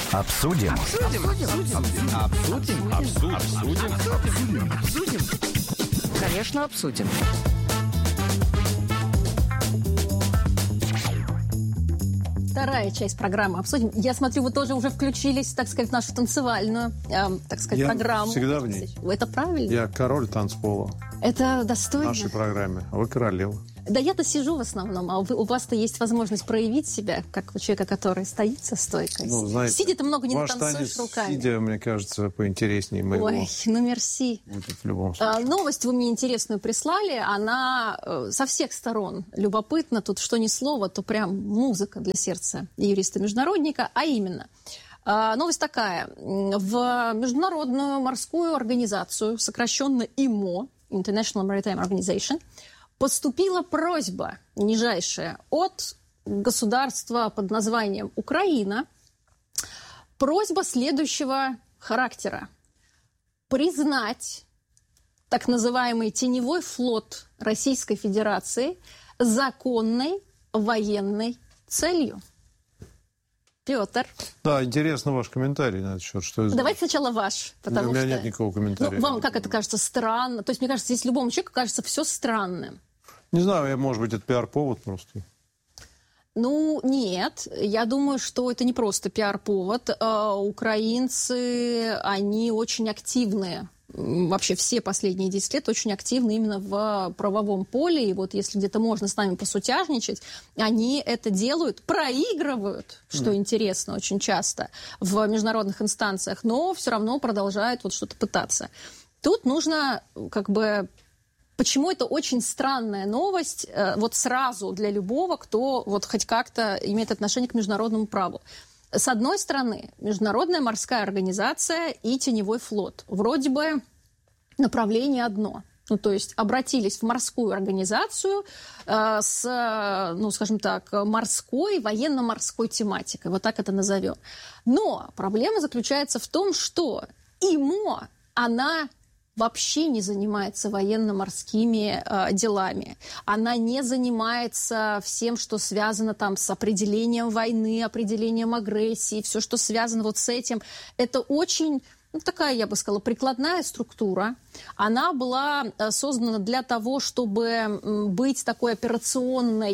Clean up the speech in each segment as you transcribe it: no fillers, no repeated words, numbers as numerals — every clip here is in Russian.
Обсудим. Конечно, обсудим. Вторая часть программы «Обсудим». Я смотрю, вы тоже уже включились, так сказать, в нашу танцевальную, программу. Я всегда в ней. Это правильно? Я король танцпола Это в достойно. нашей программе, а вы королева. Да я-то сижу в основном, а у вас-то есть возможность проявить себя, как у человека, который стоит со стойкой. Ну, знаете, Сидя-то много не ваш танцуешь танец, руками. сидя, мне кажется, поинтереснее моего. Ой, ну мерси. Будет в любом случае. Новость вы мне интересную прислали, она со всех сторон любопытна. Тут что ни слово, то прям музыка для сердца юриста-международника. А именно, новость такая. В Международную морскую организацию, сокращенно ИМО, International Maritime Organization, поступила просьба нижайшая от государства под названием Украина. Просьба следующего характера. Признать так называемый теневой флот Российской Федерации законной военной целью. Петр. Да, интересно ваш комментарий на этот счет. Что это? Давайте сначала ваш. У меня нет никакого комментария. Вам как это кажется странно? То есть, мне кажется, здесь любому человеку кажется все странным. Не знаю, может быть, это пиар-повод просто. Ну, нет. Я думаю, что это не просто пиар-повод. Украинцы, они очень активные. Вообще все последние 10 лет очень активны именно в правовом поле. И вот если где-то можно с нами посутяжничать, они это делают, проигрывают, что интересно очень часто в международных инстанциях, но все равно продолжают вот что-то пытаться. Тут нужно как бы... Почему это очень странная новость вот сразу для любого, кто вот хоть как-то имеет отношение к международному праву? С одной стороны, Международная морская организация и теневой флот. Вроде бы направление одно. Ну, то есть обратились в морскую организацию с, ну, скажем так, морской, военно-морской тематикой. Вот так это назовем. Но проблема заключается в том, что ИМО, она... вообще не занимается военно-морскими делами. Она не занимается всем, что связано там с определением войны, определением агрессии, все, что связано вот с этим. Это очень... Ну, такая, я бы сказала, прикладная структура. Она была создана для того, чтобы быть такой операционной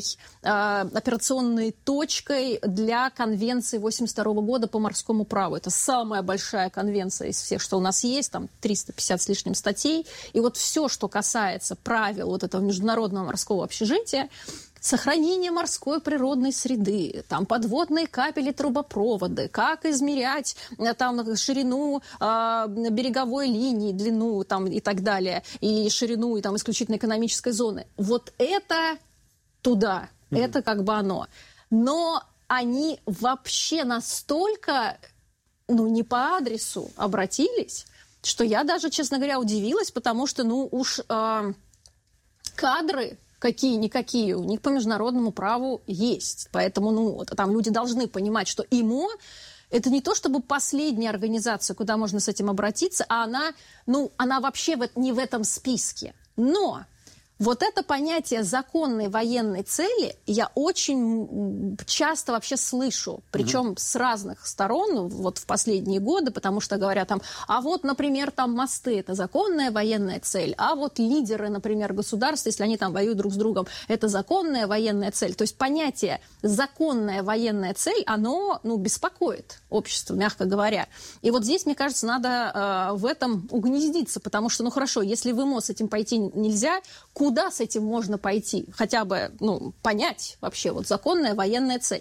точкой для конвенции 1982 года по морскому праву. Это самая большая конвенция из всех, что у нас есть, там 350 с лишним статей. И вот все, что касается правил вот этого международного морского общежития, сохранение морской природной среды, там подводные кабели, трубопроводы, как измерять там ширину береговой линии, длину там, и так далее, и ширину и, там, исключительно экономической зоны. Вот это туда, это как бы оно. Но они вообще настолько, ну, не по адресу обратились, что я даже, честно говоря, удивилась, потому что, ну, уж кадры... какие-никакие у них по международному праву есть. Поэтому, ну, там люди должны понимать, что ИМО – это не то чтобы последняя организация, куда можно с этим обратиться, а она, ну, она вообще не в этом списке. Но вот это понятие законной военной цели я очень часто вообще слышу, причем с разных сторон, вот в последние годы, потому что говорят там, а вот, например, там мосты – это законная военная цель, а вот лидеры, например, государств, если они там воюют друг с другом, это законная военная цель. То есть понятие законная военная цель, оно, ну, беспокоит общество, мягко говоря. И вот здесь, мне кажется, надо в этом угнездиться, потому что, ну, хорошо, если в ИМО с этим пойти нельзя, куда с этим можно пойти? Хотя бы, ну, понять вообще, вот законная военная цель.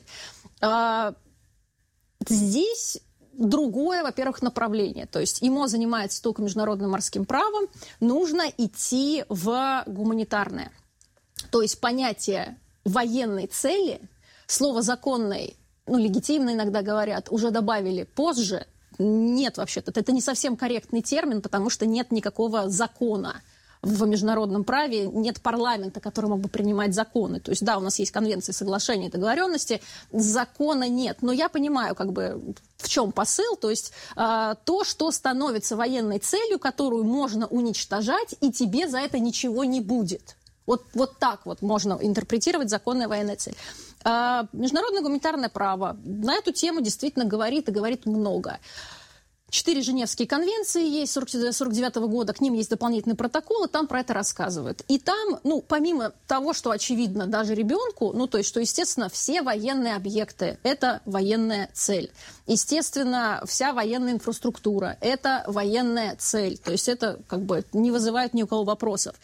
Здесь другое, во-первых, направление. То есть ИМО занимается только международным морским правом, нужно идти в гуманитарное. То есть понятие военной цели, слово «законной», ну, легитимно иногда говорят, уже добавили позже. Нет, вообще-то, это не совсем корректный термин, потому что нет никакого закона в международном праве, нет парламента, который мог бы принимать законы. То есть, да, у нас есть конвенции, соглашения, договоренности, закона нет. Но я понимаю, как бы, в чем посыл. То есть, то, что становится военной целью, которую можно уничтожать, и тебе за это ничего не будет. Вот так вот можно интерпретировать законная военная цель. Международное гуманитарное право на эту тему действительно говорит и говорит много. 4 Женевские конвенции есть 49 года, к ним есть дополнительные протоколы, там про это рассказывают. И там, помимо того, что очевидно даже ребенку, то есть, что, естественно, все военные объекты – это военная цель. Естественно, вся военная инфраструктура – это военная цель. То есть это не вызывает ни у кого вопросов.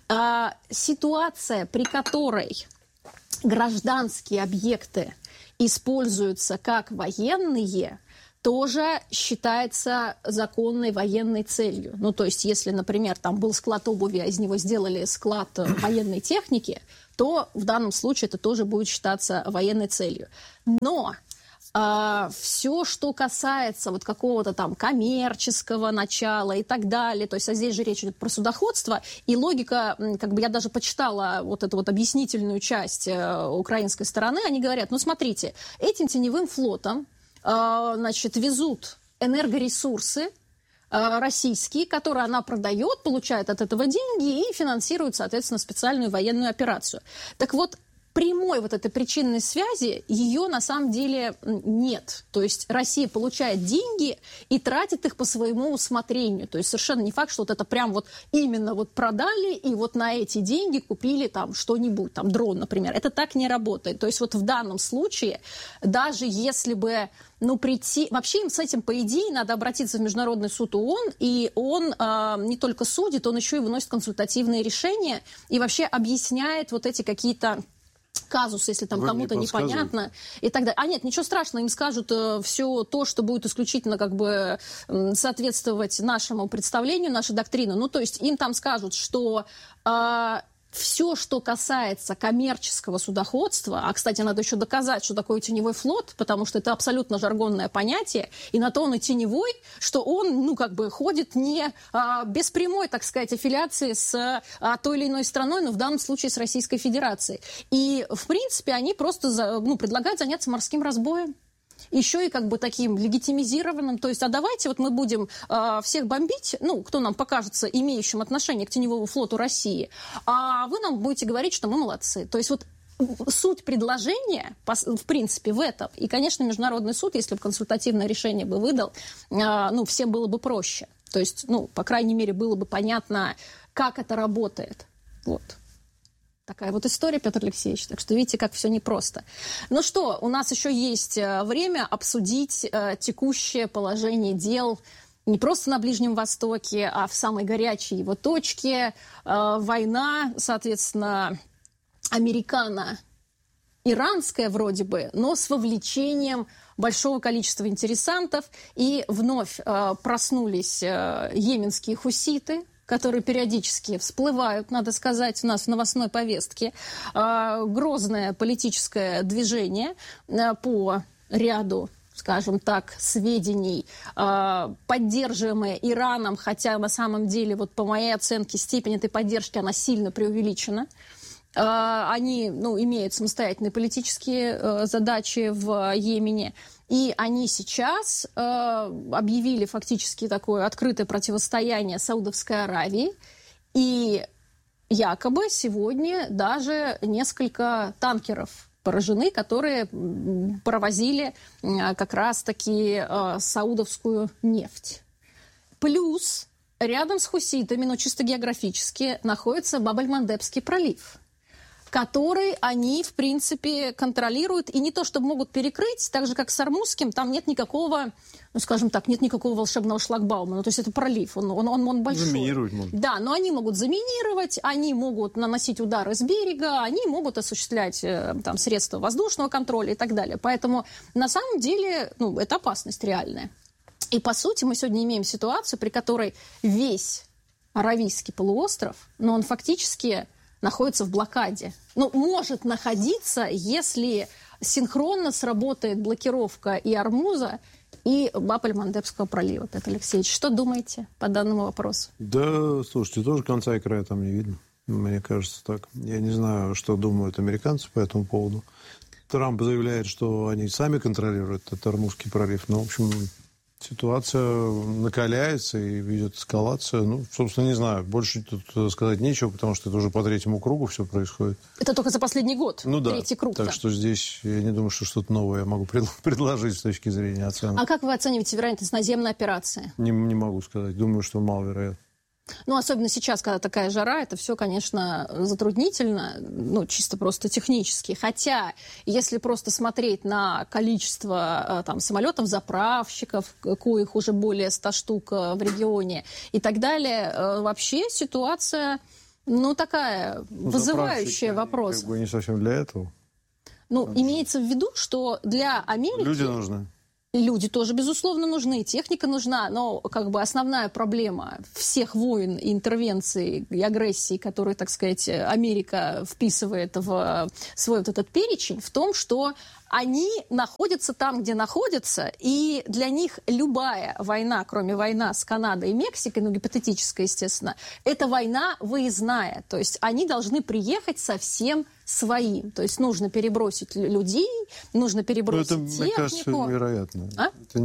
Ситуация, при которой гражданские объекты используются как военные, тоже считается законной военной целью. То есть, если, например, там был склад обуви, а из него сделали склад военной техники, то в данном случае это тоже будет считаться военной целью. Но все, что касается какого-то там коммерческого начала и так далее, то есть здесь же речь идет про судоходство, и логика, я даже почитала эту объяснительную часть украинской стороны, они говорят, смотрите, этим теневым флотом везут энергоресурсы российские, которые она продает, получает от этого деньги и финансирует, соответственно, специальную военную операцию. Так вот, прямой этой причинной связи ее на самом деле нет. То есть Россия получает деньги и тратит их по своему усмотрению. То есть совершенно не факт, что это прям именно продали и на эти деньги купили там что-нибудь, там дрон, например. Это так не работает. То есть в данном случае, даже если бы прийти... Вообще им с этим, по идее, надо обратиться в Международный суд ООН, и он не только судит, он еще и выносит консультативные решения и вообще объясняет эти какие-то казус, если там кому-то непонятно и так далее. Нет, ничего страшного, им скажут все то, что будет исключительно соответствовать нашему представлению, нашей доктрине. То есть им там скажут, что все, что касается коммерческого судоходства, а, кстати, надо еще доказать, что такое теневой флот, потому что это абсолютно жаргонное понятие, и на то он и теневой, что он, ходит не без прямой, так сказать, аффилиации с той или иной страной, но в данном случае с Российской Федерацией. И, в принципе, они просто предлагают заняться морским разбоем. Еще и таким легитимизированным. То есть, давайте мы будем всех бомбить, кто нам покажется имеющим отношение к теневому флоту России, а вы нам будете говорить, что мы молодцы. То есть суть предложения, в принципе, в этом. И, конечно, Международный суд, если бы консультативное решение бы выдал, всем было бы проще. То есть, по крайней мере, было бы понятно, как это работает. Такая история, Петр Алексеевич. Так что видите, как все непросто. Что, у нас еще есть время обсудить текущее положение дел не просто на Ближнем Востоке, а в самой горячей его точке. Война, соответственно, американо-иранская вроде бы, но с вовлечением большого количества интересантов. И вновь проснулись йеменские хуситы, которые периодически всплывают, надо сказать, у нас в новостной повестке. Грозное политическое движение по ряду, скажем так, сведений, поддерживаемое Ираном, хотя на самом деле, по моей оценке, степень этой поддержки, она сильно преувеличена. Они имеют самостоятельные политические задачи в Йемене. И они сейчас объявили фактически такое открытое противостояние Саудовской Аравии. И якобы сегодня даже несколько танкеров поражены, которые провозили как раз-таки саудовскую нефть. Плюс рядом с хуситами, но чисто географически, находится Баб-эль-Мандебский пролив, который они, в принципе, контролируют. И не то, что могут перекрыть, так же, как с Ормузским, там нет никакого, скажем так, нет никакого волшебного шлагбаума. То есть это пролив, он большой. Заминировать можно. Да, но они могут заминировать, они могут наносить удары с берега, они могут осуществлять средства воздушного контроля и так далее. Поэтому, на самом деле, это опасность реальная. И, по сути, мы сегодня имеем ситуацию, при которой весь Аравийский полуостров, он фактически находится в блокаде. Может находиться, если синхронно сработает блокировка и Ормуза, и Баб-эль-Мандебского пролива. Петр Алексеевич, что думаете по данному вопросу? Да, слушайте, тоже конца и края там не видно. Мне кажется так. Я не знаю, что думают американцы по этому поводу. Трамп заявляет, что они сами контролируют этот Ормузский пролив. В общем, Ситуация накаляется и ведет эскалация. Ну, собственно, не знаю. Больше тут сказать нечего, потому что это уже по третьему кругу все происходит. Это только за последний год? Ну да. Третий круг. Так что здесь я не думаю, что что-то новое я могу предложить с точки зрения оценки. А как вы оцениваете вероятность наземной операции? Не могу сказать. Думаю, что маловероятно. Ну, особенно сейчас, когда такая жара, это все, конечно, затруднительно, ну, чисто просто технически. Хотя, если просто смотреть на количество там самолетов-заправщиков, коих уже более 100 штук в регионе и так далее, вообще ситуация, ну, такая, вызывающая вопрос. Как бы не совсем для этого. Ну, имеется в виду, что для Америки... Люди нужны. Люди тоже, безусловно, нужны, техника нужна, но как бы основная проблема всех войн, интервенций и агрессий, которые, так сказать, Америка вписывает в свой вот этот перечень, в том, что они находятся там, где находятся, и для них любая война, кроме войны с Канадой и Мексикой, ну, гипотетическая, естественно, это война выездная. То есть они должны приехать со всем своим. То есть нужно перебросить людей, нужно перебросить технику. Это, мне кажется, невероятно. А? Это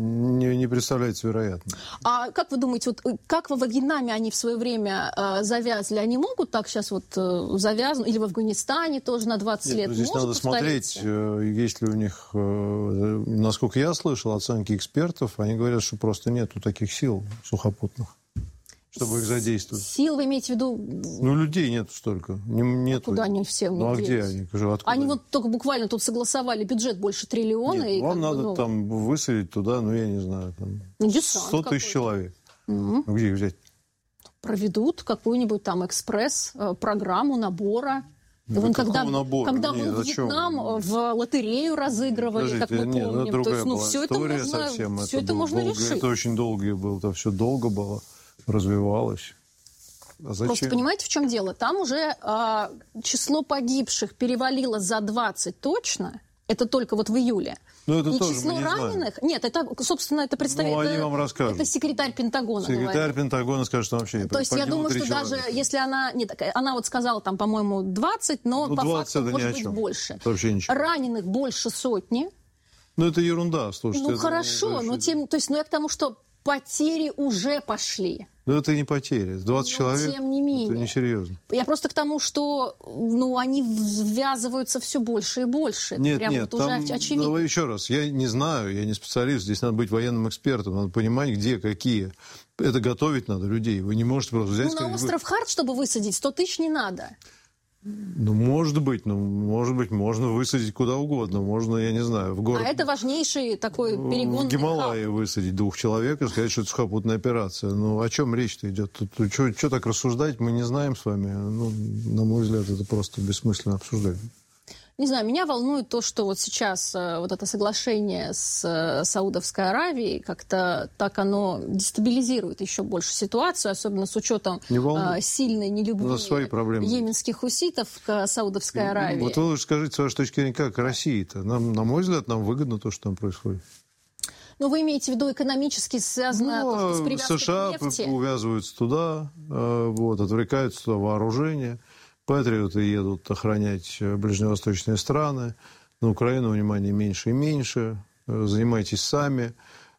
не представляется вероятно. А как вы думаете, вот как во Вьетнаме они в свое время завязли? Они могут так сейчас вот завязнуть? Или в Афганистане тоже на 20 лет? Здесь может надо смотреть, есть ли у них, насколько я слышал, оценки экспертов, они говорят, что просто нету таких сил сухопутных, чтобы их задействовать. Сил вы имеете в виду? Ну, людей нету столько. Нету. Куда они все? Ну, а где они? Откуда они вот только буквально тут согласовали бюджет больше триллиона. Нет, и вам надо там высадить туда, ну, я не знаю, там, 100 тысяч человек. Ну, где их взять? Проведут какую-нибудь там экспресс-программу набора. Да когда набора? Когда мы Вьетнам в лотерею разыгрывали, как мы помним. Это другая то есть, была все история это можно, совсем. Все это можно решить. Это очень долгое было, это все долго было, развивалось. А зачем? Просто понимаете, в чем дело? Там уже число погибших перевалило за 20 точно. Это только вот в июле. Ну, это и тоже число мы не раненых... знаем. Нет, это, собственно, это представляет... Ну, они вам расскажут. Это секретарь Пентагона Секретарь говорит. Пентагона скажет, что вообще... То есть я думаю, что даже если она... Нет, она вот сказала там, по-моему, 20, но по 20 факту может быть чем. больше. Это вообще ничего. Раненых больше сотни. Ну, это ерунда, слушайте. Ну, хорошо, но тем... То есть, я к тому, что потери уже пошли. Ну, это не потери. 20 человек, тем не менее. Это несерьезно. Я просто к тому, что они ввязываются все больше и больше. Нет, прям нет, вот там, уже очевидно. Ну, еще раз, я не знаю, я не специалист, здесь надо быть военным экспертом, надо понимать, где, какие. Это готовить надо людей. Вы не можете просто взять... Ну, на остров Харт, чтобы высадить, 100 тысяч не надо. Ну, может быть, можно высадить куда угодно. Можно, я не знаю, в город... А это важнейший такой перегонный В Гималайи высадить 2 человек и сказать, что это сухопутная операция. Ну, о чем речь-то идет? Что так рассуждать, мы не знаем с вами. Ну, на мой взгляд, это просто бессмысленно обсуждать. Не знаю, меня волнует то, что вот сейчас вот это соглашение с Саудовской Аравией, как-то так оно дестабилизирует еще больше ситуацию, особенно с учетом сильной нелюбви йеменских хуситов к Саудовской Аравии. Вот вы лучше скажите, с вашей точки зрения, как России-то? Нам, на мой взгляд, нам выгодно то, что там происходит. Ну, вы имеете в виду экономически связано с привязкой США к нефти? увязываются туда, отвлекаются туда вооружение. Патриоты едут охранять ближневосточные страны. На Украину внимания меньше и меньше. Занимайтесь сами.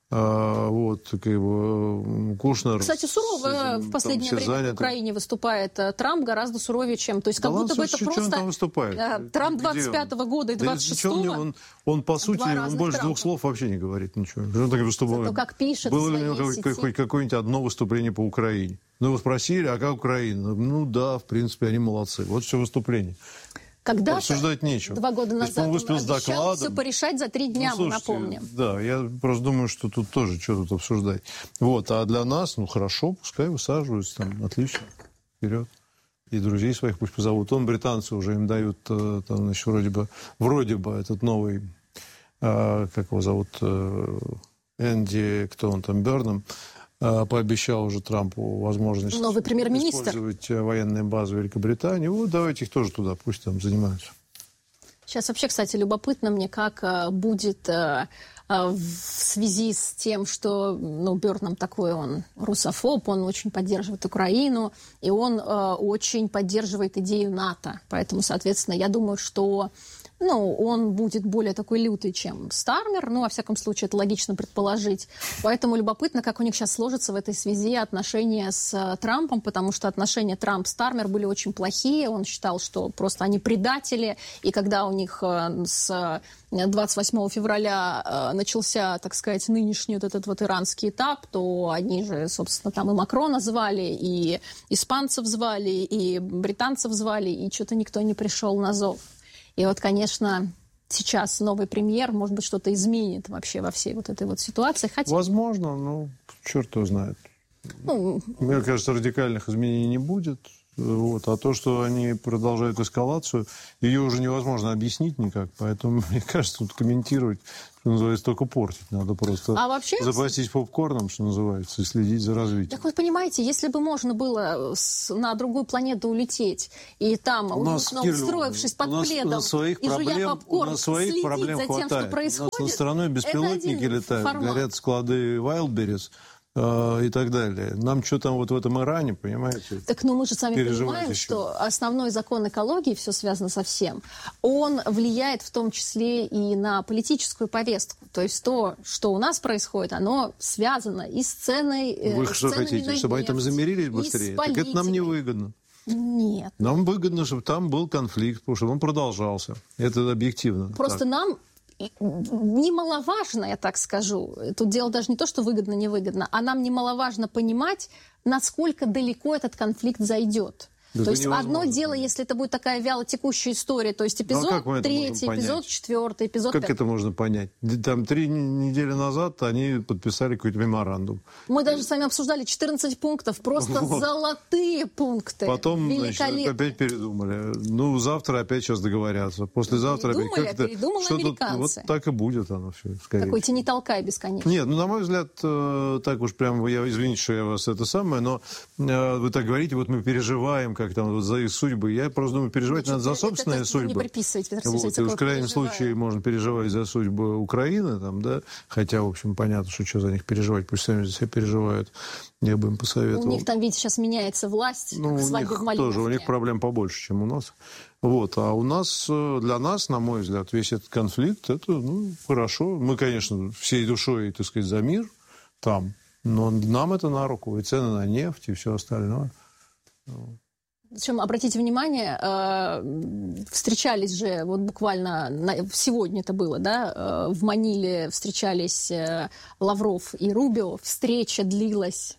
Кушнер... Кстати, сурово в последнее время в Украине выступает Трамп, гораздо суровее, чем... То есть как будто бы это просто... Он там выступает? Трамп 25-го года и 26-го... Он, по сути, он больше 2 слов вообще не говорит ничего. Он так выступает. Зато как пишет было ли у него хоть какое-нибудь одно выступление по Украине? Ну, его спросили, а как Украина? Ну, да, в принципе, они молодцы. Вот все выступление. Когда-то, обсуждать нечего. 2 года назад, он выступил с докладом. все порешать за 3 дня, мы напомним. Да, я просто думаю, что тут тоже что тут обсуждать. А для нас, хорошо, пускай высаживаются, там, отлично, вперед. И друзей своих пусть позовут. Британцы уже им дают, там, значит, вроде бы этот новый, как его зовут, Энди, кто он там, Бернам, пообещал уже Трампу возможность новый премьер-министр использовать военные базы Великобритании. Давайте их тоже туда, пусть там занимаются. Сейчас вообще, кстати, любопытно мне, как будет в связи с тем, что Бернам такой, он русофоб, он очень поддерживает Украину, и он очень поддерживает идею НАТО. Поэтому, соответственно, я думаю, что Ну, он будет более такой лютый, чем Стармер. Ну, во всяком случае, это логично предположить. Поэтому любопытно, как у них сейчас сложатся в этой связи отношения с Трампом, потому что отношения Трамп-Стармер были очень плохие. Он считал, что просто они предатели. И когда у них с 28 февраля начался, так сказать, нынешний вот этот вот иранский этап, то они же, собственно, там и Макрона звали, и испанцев звали, и британцев звали, и что-то никто не пришел на зов. И вот, конечно, сейчас новый премьер, может быть, что-то изменит вообще во всей вот этой вот ситуации. Хотя... Возможно, но черт его знает. Мне кажется, радикальных изменений не будет. Вот. А то, что они продолжают эскалацию, ее уже невозможно объяснить никак. Поэтому, мне кажется, тут комментировать, что называется, только портить. Надо просто запастись попкорном, что называется, и следить за развитием. Так вот, понимаете, если бы можно было на другую планету улететь, и там, устроившись под пледом, и жуя попкорн, следить за тем, что происходит, у нас над страной беспилотники летают, горят склады Wildberries и так далее. Нам что там вот в этом Иране, понимаете? Так, ну мы же сами понимаем, что основной закон экологии, все связано со всем, он влияет в том числе и на политическую повестку. То есть то, что у нас происходит, оно связано и с ценой... Вы что хотите, чтобы они там замирились быстрее? Так это нам не выгодно. Нет. Нам выгодно, чтобы там был конфликт, потому что он продолжался. Это объективно. Просто нам... немаловажно, я так скажу, тут дело даже не то, что выгодно-невыгодно, а нам немаловажно понимать, насколько далеко этот конфликт зайдет. Да, то есть одно дело, если это будет такая вялотекущая история, то есть эпизод 3, эпизод 4, эпизод 5. Как это можно понять? Там 3 недели назад они подписали какой-то меморандум. Мы даже с вами обсуждали 14 пунктов, просто золотые пункты. Потом, значит, опять передумали. Ну, завтра опять сейчас договорятся. Послезавтра опять. Передумали американцы. Вот так и будет оно все, скорее. Такой не толкай бесконечно. Нет, ну, на мой взгляд, так уж прям, извините, что я вас это самое, но вы так говорите, вот мы переживаем, как там вот за их судьбы. Я просто думаю, переживать надо за собственные судьбы. Не приписывайте. Вот, и в крайнем случае можно переживать за судьбы Украины, там, да, хотя, в общем, понятно, что за них переживать, пусть сами за себя переживают. Я бы им посоветовал. У них там, видите, сейчас меняется власть, ну, к свадьбе в Малиновке. Тоже, у них проблем побольше, чем у нас. Вот, а у нас, для нас, на мой взгляд, весь этот конфликт, это, ну, хорошо. Мы, конечно, всей душой, так сказать, за мир там, но нам это на руку, и цены на нефть, и все остальное. Причем, обратите внимание, встречались же, вот буквально сегодня это было, да, в Маниле встречались Лавров и Рубио, встреча длилась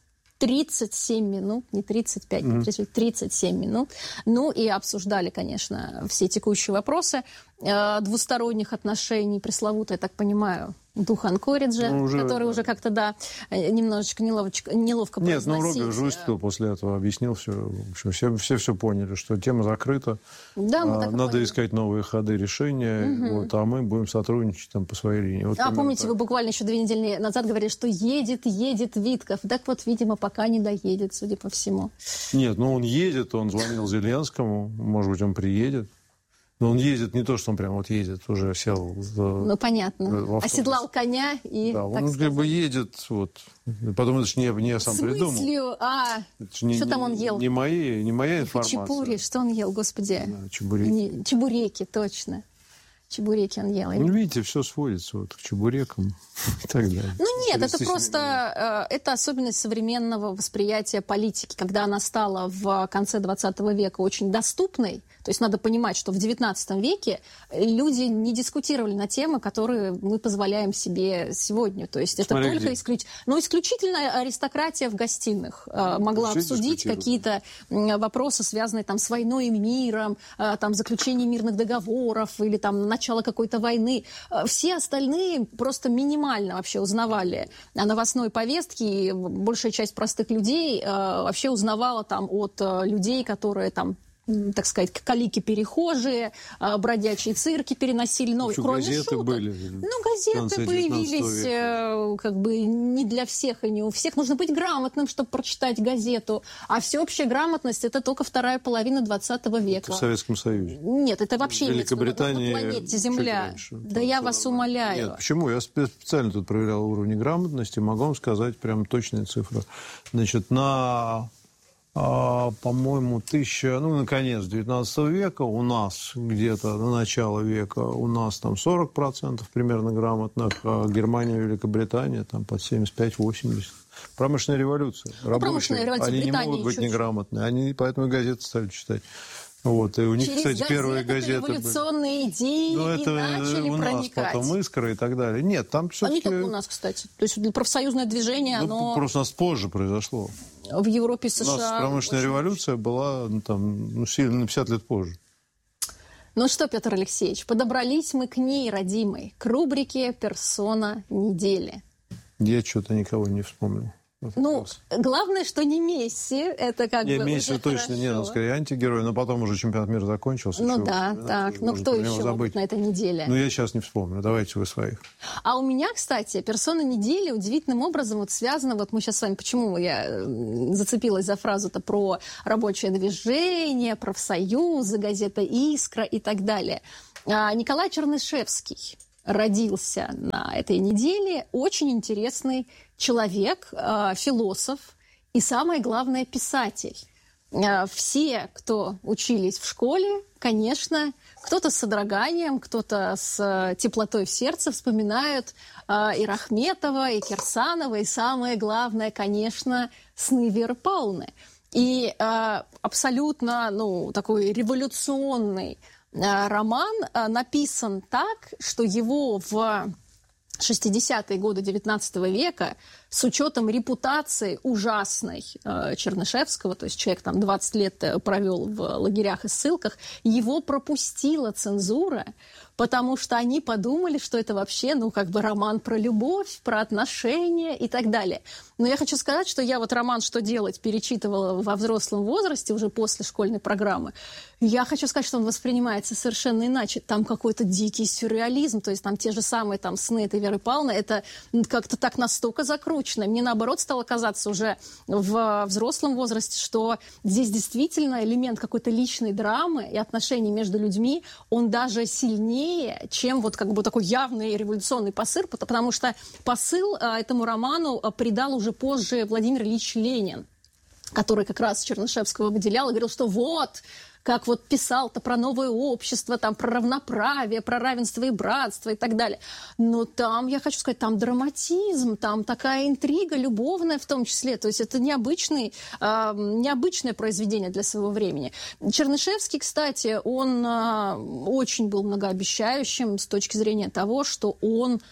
37 минут, не 35, 37 минут. Ну и обсуждали, конечно, все текущие вопросы двусторонних отношений, пресловутое, я так понимаю, дух Анкориджа, ну, который уже как-то, да, немножечко неловко произносить. Нет, ну, Рубио уже выступил после этого, объяснил все. В общем, все поняли, что тема закрыта. Да, надо искать новые ходы решения, вот, а мы будем сотрудничать там по своей линии. Вот помните, так. Вы буквально еще 2 недели назад говорили, что едет Витков. Так вот, видимо, пока не доедет, судя по всему. Нет, ну он едет, он звонил Зеленскому, может быть, он приедет. Но он ездит, не то, что он прям вот едет, уже сел ну, понятно. Оседлал коня и, да, он как бы едет, вот. Потом это же не я сам придумал. С мыслью, что там он ел? Не моя информация. Хачапури, что он ел, господи? Да, чебуреки. Чебуреки, точно. Чебуреки он ел. Ну, видите, все сводится вот к чебурекам и так далее. Ну, нет, это просто это особенность современного восприятия политики, когда она стала в конце 20 века очень доступной. То есть надо понимать, что в 19 веке люди не дискутировали на темы, которые мы позволяем себе сегодня. То есть это только исключительно аристократия в гостиных могла обсудить какие-то вопросы, связанные там, с войной и миром, там, заключение мирных договоров или там, начало какой-то войны. Все остальные просто минимально вообще узнавали о новостной повестке, и большая часть простых людей вообще узнавала там, от людей, которые там, так сказать, калики-перехожие, бродячие цирки переносили, но кроме газеты шуток. Были. Ну, газеты появились как бы не для всех и не у всех. Нужно быть грамотным, чтобы прочитать газету. А всеобщая грамотность – это только вторая половина 20 века. Это в Советском Союзе. Нет, это вообще на планете Земля. Да я вас умоляю. Нет, почему? Я специально тут проверял уровни грамотности, могу вам сказать прям точные цифры. Значит, на по-моему, конец 19 века у нас, где-то на начало века, у нас там 40% примерно грамотных, а Германия, Великобритания там под 75-80%. Промышленная революция. Рабочие, они не могут быть неграмотные, они поэтому газеты стали читать. Вот, и у них, кстати, первые газеты революционные идеи и начали у проникать. Нас потом «Искра» и так далее. Нет, там все-таки... Не только у нас, кстати. То есть профсоюзное движение, оно... Просто у нас позже произошло. В Европе, США... У нас промышленная революция была сильно на 50 лет позже. Ну что, Петр Алексеевич, подобрались мы к ней, родимой, к рубрике «Персона недели». Я что-то никого не вспомнил. Главное, что не Месси, это как бы Месси точно не, он скорее антигерой, но потом уже чемпионат мира закончился. Кто еще на этой неделе? Я сейчас не вспомню, давайте вы своих. А у меня, кстати, персона недели удивительным образом связана, мы сейчас с вами, почему я зацепилась за фразу-то про рабочее движение, профсоюзы, газета «Искра» и так далее. Николай Чернышевский родился на этой неделе, очень интересный человек, философ и, самое главное, писатель. Все, кто учились в школе, конечно, кто-то с содроганием, кто-то с теплотой в сердце вспоминают и Рахметова, и Кирсанова, и, самое главное, конечно, сны Веры Павловны. И абсолютно такой революционный роман написан так, что его в 60-е годы XIX века с учетом репутации ужасной Чернышевского, то есть человек там 20 лет провел в лагерях и ссылках, его пропустила цензура, потому что они подумали, что это вообще, роман про любовь, про отношения и так далее. Но я хочу сказать, что я роман «Что делать» перечитывала во взрослом возрасте, уже после школьной программы. Я хочу сказать, что он воспринимается совершенно иначе. Там какой-то дикий сюрреализм, то есть там те же самые сны этой Веры Павловны, это как-то так настолько закручено. Мне, наоборот, стало казаться уже в взрослом возрасте, что здесь действительно элемент какой-то личной драмы и отношений между людьми, он даже сильнее, чем такой явный революционный посыл, потому что посыл этому роману придал уже позже Владимир Ильич Ленин, который как раз Чернышевского выделял и говорил, что как писал-то про новое общество, про равноправие, про равенство и братство и так далее. Но там, я хочу сказать, там драматизм, там такая интрига любовная в том числе. То есть это необычное произведение для своего времени. Чернышевский, кстати, он очень был многообещающим с точки зрения того, что он...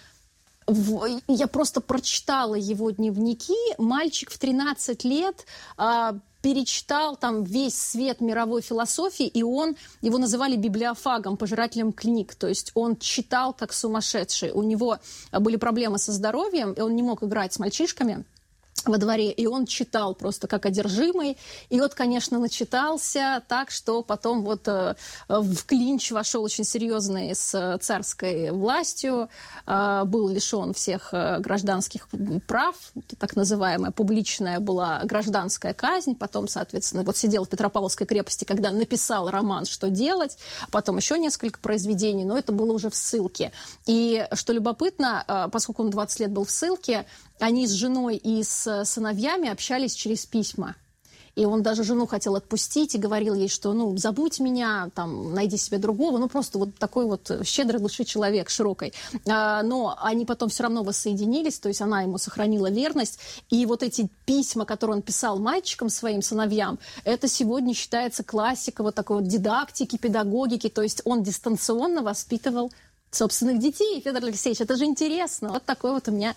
Я просто прочитала его дневники. Мальчик в 13 лет... перечитал весь свет мировой философии, и его называли библиофагом, пожирателем книг. То есть он читал как сумасшедший. У него были проблемы со здоровьем, и он не мог играть с мальчишками во дворе, и он читал просто как одержимый. И конечно, начитался так, что потом в клинч вошел очень серьезный с царской властью, был лишен всех гражданских прав, так называемая публичная была гражданская казнь, потом, соответственно, сидел в Петропавловской крепости, когда написал роман «Что делать», потом еще несколько произведений, но это было уже в ссылке. И, что любопытно, поскольку он 20 лет был в ссылке, они с женой и с сыновьями общались через письма. И он даже жену хотел отпустить и говорил ей, что забудь меня, найди себе другого. Просто такой щедрой души человек, широкой. Но они потом все равно воссоединились, то есть она ему сохранила верность. И эти письма, которые он писал мальчикам, своим сыновьям, это сегодня считается классика такой дидактики, педагогики. То есть он дистанционно воспитывал собственных детей. Федор Алексеевич, это же интересно. Такой у меня...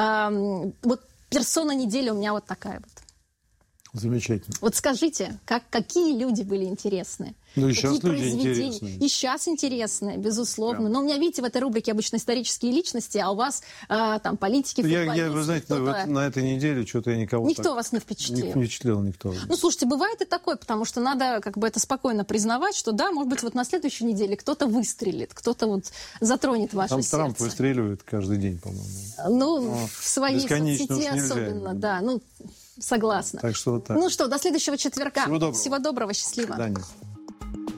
персона недели у меня такая . Замечательно. Скажите, какие люди были интересные? И сейчас люди интересные. И сейчас интересные, безусловно. Но у меня, видите, в этой рубрике обычно исторические личности, а у вас политики, футболисты. Вы знаете, на этой неделе что-то я никого... Никто вас не впечатлил? Не впечатлил никто. Слушайте, бывает и такое, потому что надо это спокойно признавать, что да, может быть, на следующей неделе кто-то выстрелит, кто-то затронет ваше сердце. Трамп выстреливает каждый день, по-моему. В своей соцсети особенно, да. Согласна. Так что до следующего четверга. Всего доброго. Всего доброго, счастливо. До свидания.